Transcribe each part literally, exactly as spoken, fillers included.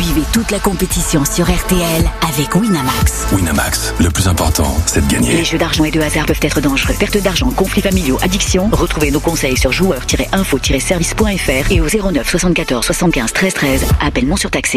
Suivez toute la compétition sur R T L avec Winamax. Winamax, le plus important, c'est de gagner. Les jeux d'argent et de hasard peuvent être dangereux. Perte d'argent, conflits familiaux, addiction. Retrouvez nos conseils sur joueurs tiret info tiret service point f r et au zéro neuf soixante-quatorze soixante-quinze treize treize. Appel non surtaxé.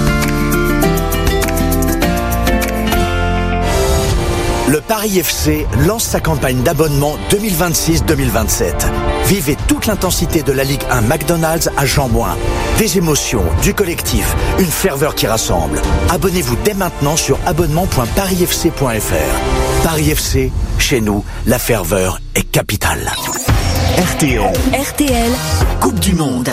Le Paris F C lance sa campagne d'abonnement deux mille vingt-six deux mille vingt-sept. Vivez toute l'intensité de la Ligue un McDonald's à Jean-Bouin. Des émotions, du collectif, une ferveur qui rassemble. Abonnez-vous dès maintenant sur abonnement point paris f c point f r. Paris F C, chez nous, la ferveur est capitale. R T L. R T L, Coupe du Monde.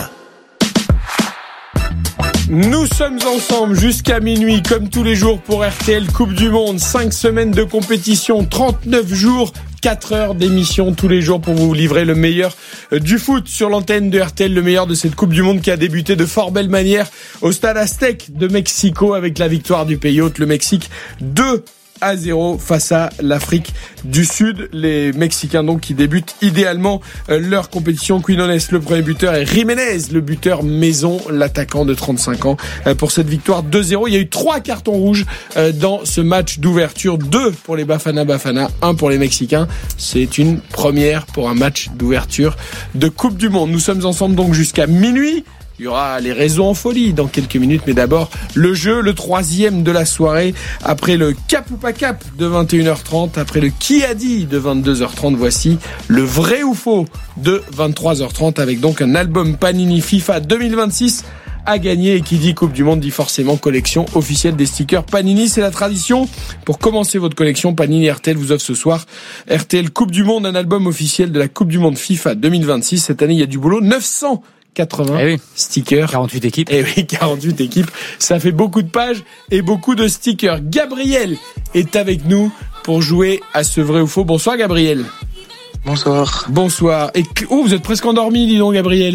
Nous sommes ensemble jusqu'à minuit, comme tous les jours pour R T L Coupe du Monde. cinq semaines de compétition, trente-neuf jours, quatre heures d'émission tous les jours pour vous livrer le meilleur du foot sur l'antenne de R T L, le meilleur de cette Coupe du Monde qui a débuté de fort belle manière au stade Aztec de Mexico avec la victoire du pays hôte, le Mexique, deux à zéro face à l'Afrique du Sud. Les Mexicains donc qui débutent idéalement leur compétition. Quinones, le premier buteur, et Jiménez, le buteur maison, l'attaquant de trente-cinq ans, pour cette victoire deux zéro. Il y a eu trois cartons rouges dans ce match d'ouverture. Deux pour les Bafana Bafana, un pour les Mexicains. C'est une première pour un match d'ouverture de Coupe du Monde. Nous sommes ensemble donc jusqu'à minuit. Il y aura les réseaux en folie dans quelques minutes, mais d'abord le jeu, le troisième de la soirée. Après le cap ou pas cap de vingt et une heures trente, après le qui a dit de vingt-deux heures trente, voici le vrai ou faux de vingt-trois heures trente avec donc un album Panini FIFA deux mille vingt-six à gagner. Et qui dit Coupe du Monde dit forcément collection officielle des stickers Panini. C'est la tradition. Pour commencer votre collection, Panini R T L vous offre ce soir R T L Coupe du Monde, un album officiel de la Coupe du Monde FIFA deux mille vingt-six. Cette année, il y a du boulot. neuf cent quatre-vingts eh oui. stickers. quarante-huit équipes. Eh oui, quarante-huit équipes. Ça fait beaucoup de pages et beaucoup de stickers. Gabriel est avec nous pour jouer à ce vrai ou faux. Bonsoir Gabriel. Bonsoir. Bonsoir. Et oh, vous êtes presque endormi, dis donc Gabriel.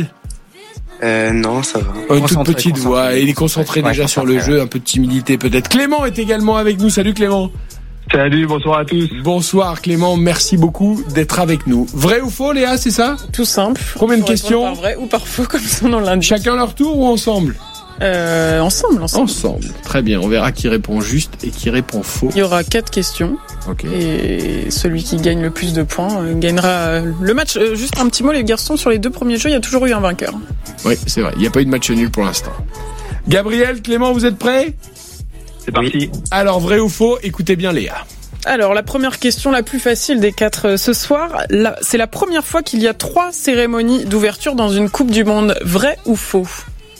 Euh, non, ça va. Oh, une toute petite voix. Il est concentré ouais, déjà ouais, sur le jeu, un peu de timidité peut-être. Clément est également avec nous. Salut Clément. Salut, bonsoir à tous. Bonsoir Clément, merci beaucoup d'être avec nous. Vrai ou faux Léa, c'est ça ? Tout simple. Combien de questions ? Par vrai ou par faux, comme son nom l'indique. Chacun leur tour ou ensemble ? Euh, ensemble, ensemble. Ensemble. Très bien, on verra qui répond juste et qui répond faux. Il y aura quatre questions. Ok. Et celui qui gagne le plus de points euh, gagnera le match. Euh, juste un petit mot, les garçons, sur les deux premiers jeux, il y a toujours eu un vainqueur. Oui, c'est vrai. Il n'y a pas eu de match nul pour l'instant. Gabriel, Clément, vous êtes prêts ? C'est parti. Alors, vrai ou faux ? Écoutez bien Léa. Alors, la première question la plus facile des quatre euh, ce soir, là, c'est la première fois qu'il y a trois cérémonies d'ouverture dans une Coupe du Monde. Vrai ou faux ?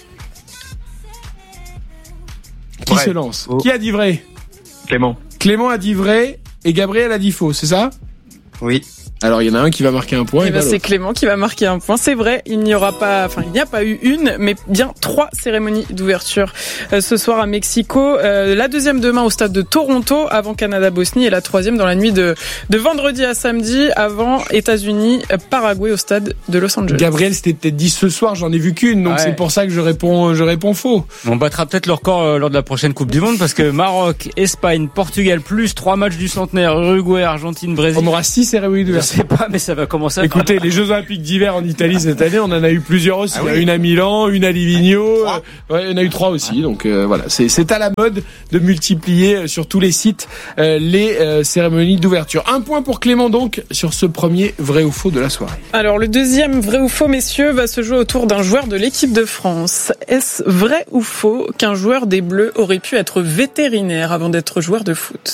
Qui vrai. se lance ? Oh. Qui a dit vrai ? Clément. Clément a dit vrai et Gabriel a dit faux, c'est ça ? Oui. Alors, il y en a un qui va marquer un point. Et, et ben, c'est Clément qui va marquer un point. C'est vrai, il n'y aura pas, enfin, il n'y a pas eu une, mais bien trois cérémonies d'ouverture euh, ce soir à Mexico. Euh, la deuxième demain au stade de Toronto, avant Canada-Bosnie, et la troisième dans la nuit de, de vendredi à samedi, avant États-Unis-Paraguay au stade de Los Angeles. Gabriel s'était peut-être dit ce soir, j'en ai vu qu'une, donc ouais. C'est pour ça que je réponds, je réponds faux. On battra peut-être le record euh, lors de la prochaine Coupe du Monde, parce que Maroc, Espagne, Portugal, plus trois matchs du centenaire, Uruguay, Argentine, Brésil. On aura six cérémonies d'ouverture. Je sais pas, mais ça va commencer à Écoutez, faire... les Jeux Olympiques d'hiver en Italie cette année, on en a eu plusieurs aussi. Ah oui. Il y a une à Milan, une à Livigno. Euh, ouais, il y en a eu trois aussi. Donc euh, voilà, c'est, c'est à la mode de multiplier sur tous les sites euh, les euh, cérémonies d'ouverture. Un point pour Clément donc sur ce premier vrai ou faux de la soirée. Alors le deuxième vrai ou faux, messieurs, va se jouer autour d'un joueur de l'équipe de France. Est-ce vrai ou faux qu'un joueur des Bleus aurait pu être vétérinaire avant d'être joueur de foot ?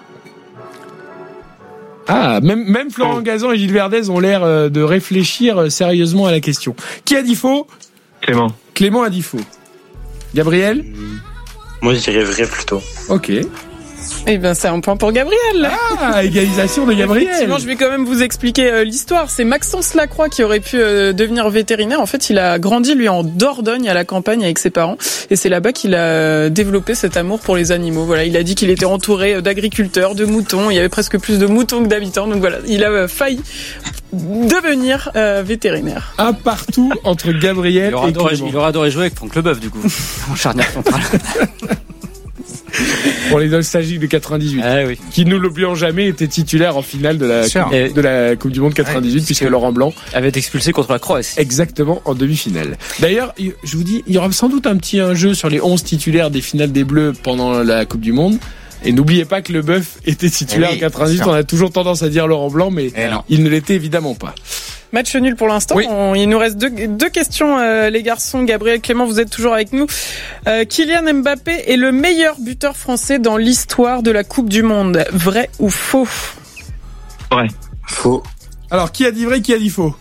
Ah, même, même Florent Gazan et Gilles Verdez ont l'air euh, de réfléchir sérieusement à la question. Qui a dit faux ? Clément. Clément a dit faux. Gabriel ? Moi, je dirais vrai plutôt. Ok. Eh ben, c'est un point pour Gabriel. Ah, égalisation de Gabriel. Effectivement, je vais quand même vous expliquer euh, l'histoire. C'est Maxence Lacroix qui aurait pu euh, devenir vétérinaire. En fait, il a grandi, lui, en Dordogne, à la campagne, avec ses parents. Et c'est là-bas qu'il a développé cet amour pour les animaux. Voilà, il a dit qu'il était entouré d'agriculteurs, de moutons. Il y avait presque plus de moutons que d'habitants. Donc voilà, il a euh, failli devenir euh, vétérinaire. Un partout entre Gabriel il aura et adoré, Clément. Il aura adoré jouer avec Franck Leboeuf, du coup, en charnière centrale. Pour les nostalgiques de quatre-vingt-dix-huit. Ah oui. Qui, nous l'oublions jamais, était titulaire en finale de la, Sûr. coupe, de la Coupe du Monde quatre-vingt-dix-huit, ouais, puisque Laurent Blanc avait été expulsé contre la Croatie. Exactement, en demi-finale. D'ailleurs, je vous dis, il y aura sans doute un petit un jeu sur les onze titulaires des finales des Bleus pendant la Coupe du Monde. Et n'oubliez pas que le bœuf était titulaire oui, en quatre-vingt-dix-huit. On a toujours tendance à dire Laurent Blanc, mais il ne l'était évidemment pas. Match nul pour l'instant. Oui. On, il nous reste deux, deux questions, euh, les garçons. Gabriel, Clément, vous êtes toujours avec nous. Euh, Kylian Mbappé est le meilleur buteur français dans l'histoire de la Coupe du Monde. Vrai ou faux? Vrai. Faux. Alors, qui a dit vrai, qui a dit faux?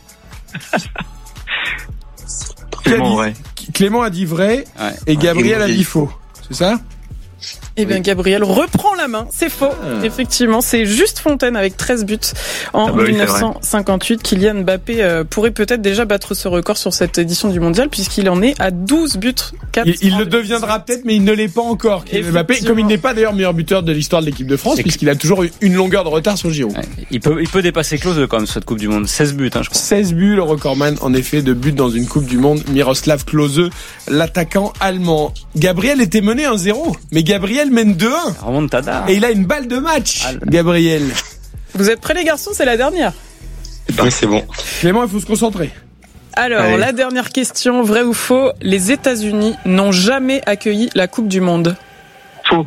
Clément, dit, vrai. Clément a dit vrai, ouais. Et Gabriel a dit faux. C'est ça? Eh bien, oui. Gabriel reprend la main. C'est faux. Ah. Effectivement, c'est Juste Fontaine avec treize buts en ah bah oui, dix-neuf cent cinquante-huit. Kylian Mbappé euh, pourrait peut-être déjà battre ce record sur cette édition du mondial puisqu'il en est à douze buts. quatre il il le deviendra peut-être, mais il ne l'est pas encore. Kylian Mbappé, comme il n'est pas d'ailleurs meilleur buteur de l'histoire de l'équipe de France, c'est puisqu'il a toujours eu une longueur de retard sur Giroud. Ouais. Il peut, il peut dépasser Klose quand même cette Coupe du Monde. seize buts, hein, je crois. seize buts, le recordman, en effet, de buts dans une Coupe du Monde. Miroslav Klose, l'attaquant allemand. Gabriel était mené un zéro, mais Gabriel mène deux un. Remontada. Et il a une balle de match, Gabriel. Vous êtes prêts les garçons? C'est la dernière. Oui, c'est bon. Clément, il faut se concentrer. Alors, Allez. La dernière question, vrai ou faux? Les États-Unis n'ont jamais accueilli la Coupe du Monde. Faux.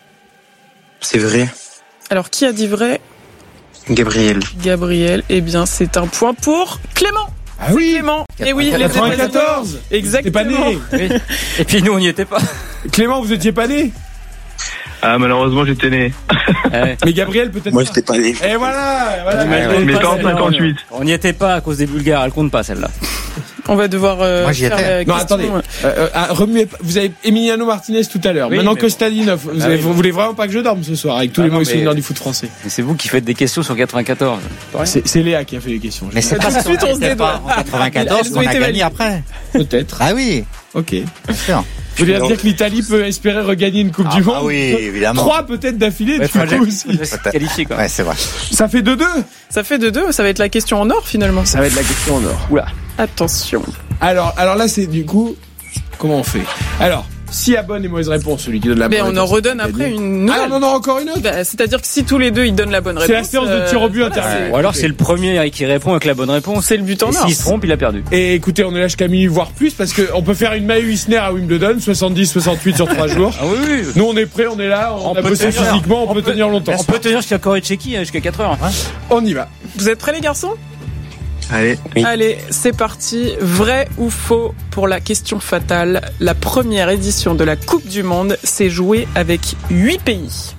C'est vrai. Alors, qui a dit vrai? Gabriel. Gabriel, eh bien, c'est un point pour Clément. Ah oui, Clément. Et oui, les quatre-vingt-quatorze. Exactement. T'es pas né. Oui. Et puis nous, on n'y était pas. Clément, vous étiez pas né? Ah, malheureusement, j'étais né. Ouais. Mais Gabriel, peut-être. Moi, j'étais pas né. Et voilà, voilà. Mais, mais pas en cinquante-huit. On n'y était pas à cause des Bulgares. Elle compte pas, celle-là. On va devoir. Euh, Moi, j'y étais. Non, attendez. Euh, euh, remuez, vous avez Emiliano Martinez tout à l'heure. Oui, Maintenant que Stadinov, vous, ah, oui, vous voulez vraiment pas que je dorme ce soir avec tous ah, les mauvais souvenirs du foot français. Mais c'est vous qui faites des questions sur quatre-vingt-quatorze. C'est, c'est Léa qui a fait les questions. Mais c'est pas tout de suite, on se dédoit. En quatre-vingt-quatorze, on a gagné après. Peut-être. Ah oui. Ok. Bien sûr. Je veux dire que l'Italie peut espérer regagner une Coupe ah, du Monde. Ah oui, évidemment. Trois peut-être d'affilée, ouais, du coup aussi. Qualifié, quoi. Ouais, c'est vrai. Ça fait deux deux. Ça fait deux deux. Ça va être la question en or finalement. Ça va être la question en or. Oula. Attention. Alors, alors là, c'est du coup, comment on fait? Alors, s'il y a bonne et mauvaise réponse, celui qui donne la bonne mais réponse. Mais on en redonne après une nouvelle. Ah non, non, encore une autre. Bah, c'est-à-dire que si tous les deux ils donnent la bonne réponse. C'est la séance de tir au but euh, intérieur. Ou alors c'est le premier qui répond avec la bonne réponse. C'est le but en or. S'il se trompe, il a perdu. Et écoutez, on est là jusqu'à minuit, voire plus, parce qu'on peut faire une Mahu Isner à Wimbledon, soixante-dix soixante-huit sur trois jours. Ah oui, oui. Nous, on est prêts, on est là, on, on a bossé tenir, physiquement, on, on peut tenir longtemps. On peut tenir jusqu'à Corée-Tchéquie, jusqu'à quatre heures. Ouais. On y va. Vous êtes prêts les garçons? Allez. Oui. Allez, c'est parti. Vrai ou faux pour la question fatale? La première édition de la Coupe du Monde s'est jouée avec huit pays.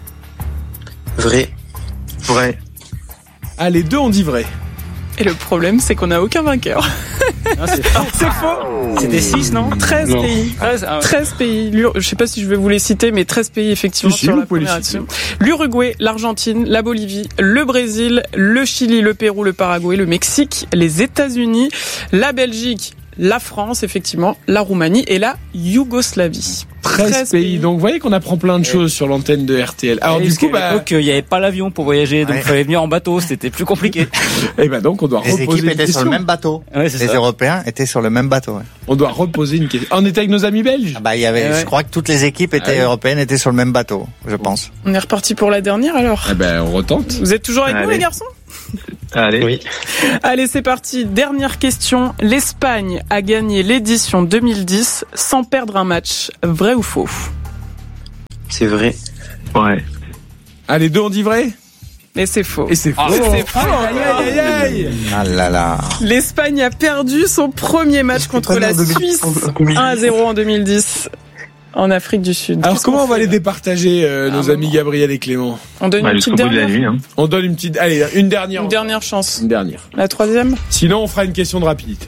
Vrai. Vrai. Ah, les deux ont dit vrai. Et le problème, c'est qu'on n'a aucun vainqueur. Non, c'est faux. C'est faux. C'était six, non? treize non. pays. treize, ah ouais. treize pays. Je sais pas si je vais vous les citer, mais treize pays, effectivement, si, sur si, la première édition. L'Uruguay, l'Argentine, la Bolivie, le Brésil, le Chili, le Pérou, le Paraguay, le Mexique, les États-Unis, la Belgique, la France, effectivement, la Roumanie et la Yougoslavie. treize pays. Donc, vous voyez qu'on apprend plein de choses sur l'antenne de R T L. Alors, et du coup, bah. Donc, il n'y avait pas l'avion pour voyager, donc il ouais. fallait venir en bateau, c'était plus compliqué. Et ben, donc, on doit Les reposer une équipes étaient question. sur le même bateau. Ouais, c'est Les ça. Européens étaient sur le même bateau. Ouais. On doit reposer une question. On était avec nos amis belges? Ah bah, il y avait, ouais. je crois que toutes les équipes étaient ah oui. européennes étaient sur le même bateau, je pense. On est reparti pour la dernière, alors. Eh ben, on retente. Vous êtes toujours avec Allez. nous, les garçons? Allez. Oui. Allez, c'est parti. Dernière question. L'Espagne a gagné l'édition deux mille dix sans perdre un match. Vrai ou faux? C'est vrai. Ouais. Ah, les deux ont dit vrai? Et c'est faux. Et c'est faux. Ah, c'est faux. Aïe, aïe, aïe. Ah là là. L'Espagne a perdu son premier match contre la Suisse un à zéro en deux mille dix. En Afrique du Sud. Alors, Qu'est-ce comment on va fait, les là départager, euh, nos ah, amis Gabriel et Clément? On donne Bah, une petite dernière. De la nuit, hein. On donne une petite, allez, une dernière. Une dernière chance. Une dernière. La troisième? Sinon, on fera une question de rapidité.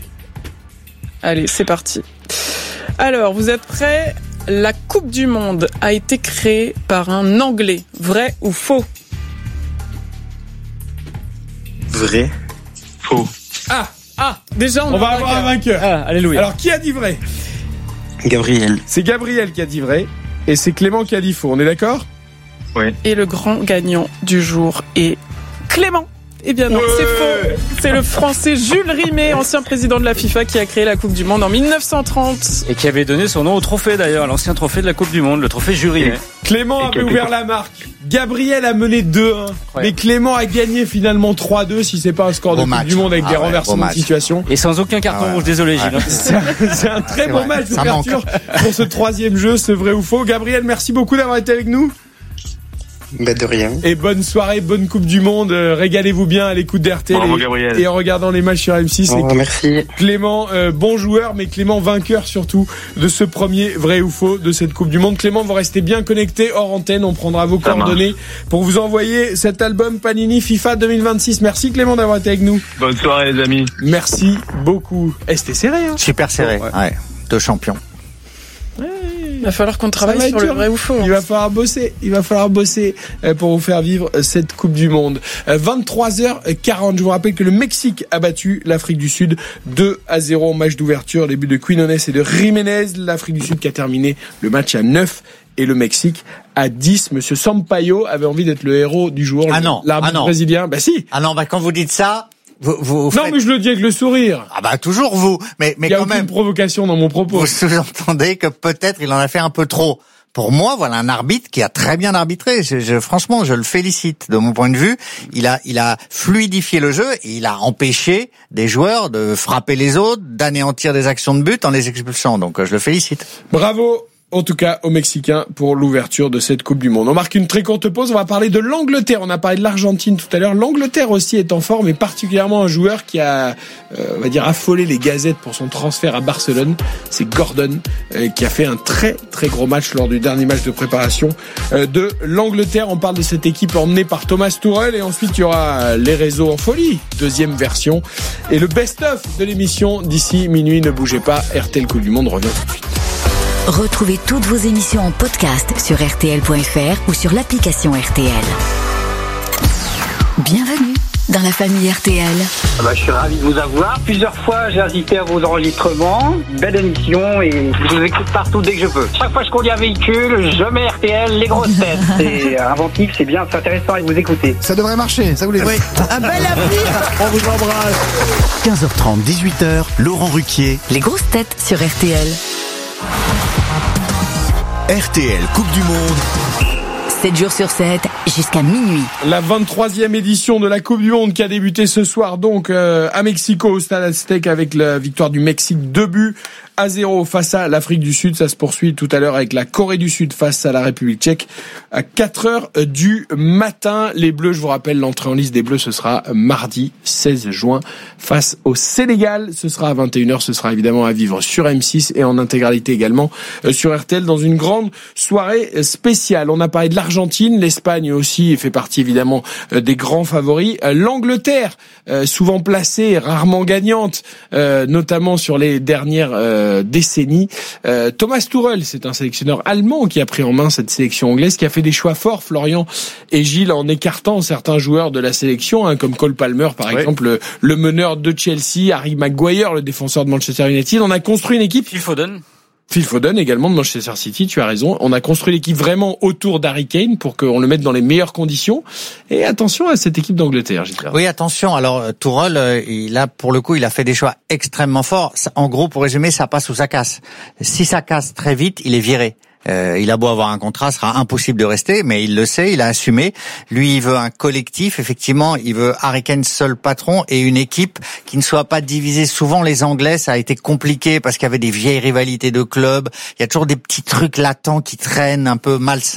Allez, c'est parti. Alors, vous êtes prêts? La Coupe du Monde a été créée par un Anglais. Vrai ou faux? Vrai. Faux. Ah! Ah! Déjà, on, On va avoir un vainqueur. Ah, alléluia. Alors, qui a dit vrai? Gabriel. C'est Gabriel qui a dit vrai. Et c'est Clément qui a dit faux. On est d'accord? Ouais. Et le grand gagnant du jour est Clément. Eh bien non, ouais. c'est faux. C'est le Français Jules Rimet, ancien président de la FIFA, qui a créé la Coupe du Monde en mille neuf cent trente. Et qui avait donné son nom au trophée d'ailleurs, l'ancien trophée de la Coupe du Monde, le trophée Jules Rimet. Clément avait ouvert la marque. Gabriel a mené deux un. Ouais. Mais Clément a gagné finalement trois deux, si c'est pas un score de Coupe du Monde avec ah des ouais, renversements de situation. Et sans aucun carton ah ouais. rouge, désolé Gilles. Ouais. C'est, un, c'est un très c'est bon vrai. match d'ouverture pour ce troisième jeu, c'est vrai ou faux. Gabriel, merci beaucoup d'avoir été avec nous. Bah de rien. Et bonne soirée, bonne Coupe du Monde. Euh, régalez-vous bien à l'écoute d'R T L et, et en regardant les matchs sur M six. Oh, merci. Clément, euh, bon joueur, mais Clément vainqueur surtout de ce premier vrai ou faux de cette Coupe du Monde. Clément, vous restez bien connecté hors antenne. On prendra vos Ça coordonnées marche. pour vous envoyer cet album Panini FIFA deux mille vingt-six. Merci Clément d'avoir été avec nous. Bonne soirée les amis. Merci beaucoup. Et c'était serré. Hein Super serré. Ouais. ouais. Deux champions. Ouais. Il va falloir qu'on travaille sur le vrai ou faux. Il va falloir bosser. Il va falloir bosser pour vous faire vivre cette Coupe du Monde. vingt-trois heures quarante. Je vous rappelle que le Mexique a battu l'Afrique du Sud deux à zéro en match d'ouverture. Les buts de Quinones et de Jiménez. L'Afrique du Sud qui a terminé le match à neuf et le Mexique à dix. Monsieur Sampaio avait envie d'être le héros du jour. Ah non. L'arbitre ah non. brésilien. Bah si. Ah non, bah quand vous dites ça. Vous, vous, vous non, faites... mais je le dis avec le sourire. Ah bah toujours vous, mais mais Il y a quand aucune même. provocation dans mon propos. Vous sous-entendez que peut-être il en a fait un peu trop. Pour moi, voilà un arbitre qui a très bien arbitré. Je, je, franchement, je le félicite. De mon point de vue, il a il a fluidifié le jeu et il a empêché des joueurs de frapper les autres, d'anéantir des actions de but en les expulsant. Donc je le félicite. Bravo. En tout cas, aux Mexicains pour l'ouverture de cette Coupe du Monde. On marque une très courte pause. On va parler de l'Angleterre. On a parlé de l'Argentine tout à l'heure. L'Angleterre aussi est en forme, et particulièrement un joueur qui a, euh, on va dire, affolé les gazettes pour son transfert à Barcelone. C'est Gordon, euh, qui a fait un très très gros match lors du dernier match de préparation euh, de l'Angleterre. On parle de cette équipe emmenée par Thomas Tuchel, et ensuite il y aura les réseaux en folie, deuxième version, et le best-of de l'émission d'ici minuit. Ne bougez pas. R T L Coupe du Monde revient tout de suite. Retrouvez toutes vos émissions en podcast sur R T L point F R ou sur l'application R T L. Bienvenue dans la famille R T L. Ah bah, je suis ravi de vous avoir. Plusieurs fois, j'ai assisté à vos enregistrements. Belle émission et je vous écoute partout dès que je peux. Chaque fois que je conduis un véhicule, je mets R T L, les grosses têtes. C'est inventif, c'est bien, c'est intéressant et vous écoutez. Ça devrait marcher, ça vous les... Oui. Un bel avenir. On vous embrasse. quinze heures trente, dix-huit heures, Laurent Ruquier. Les grosses têtes sur R T L. R T L Coupe du Monde. sept jours sur sept, jusqu'à minuit. La vingt-troisième édition de la Coupe du Monde qui a débuté ce soir donc euh, à Mexico, au Stade Aztec, avec la victoire du Mexique, deux buts à zéro face à l'Afrique du Sud. Ça se poursuit tout à l'heure avec la Corée du Sud face à la République tchèque à quatre heures du matin. Les Bleus, je vous rappelle, l'entrée en liste des Bleus, ce sera mardi seize juin face au Sénégal. Ce sera à vingt et une heures. Ce sera évidemment à vivre sur M six et en intégralité également sur R T L dans une grande soirée spéciale. On a parlé de l'Argentine, l'Espagne aussi fait partie évidemment des grands favoris. L'Angleterre, souvent placée, rarement gagnante, notamment sur les dernières décennies. Euh, Thomas Tuchel, c'est un sélectionneur allemand qui a pris en main cette sélection anglaise, qui a fait des choix forts, Florian et Gilles, en écartant certains joueurs de la sélection, hein, comme Cole Palmer par ouais. exemple, le, le meneur de Chelsea, Harry Maguire, le défenseur de Manchester United. On a construit une équipe. Phil Foden. Phil Foden également de Manchester City, tu as raison. On a construit l'équipe vraiment autour d'Harry Kane pour qu'on le mette dans les meilleures conditions. Et attention à cette équipe d'Angleterre, Gilles. Oui, attention. Alors, Tuchel, il a, pour le coup, il a fait des choix extrêmement forts. En gros, pour résumer, ça passe ou ça casse. Si ça casse très vite, il est viré. Euh, il a beau avoir un contrat, ce sera impossible de rester, mais il le sait, il a assumé. Lui, il veut un collectif, effectivement, il veut Harry Kane seul patron et une équipe qui ne soit pas divisée. Souvent, les Anglais, ça a été compliqué parce qu'il y avait des vieilles rivalités de clubs. Il y a toujours des petits trucs latents qui traînent un peu malsains.